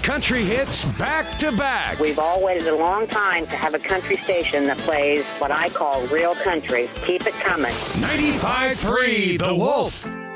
country hits back to back. We've all waited a long time to have a country station that plays what I call real country. Keep it coming. 95.3 The Wolf.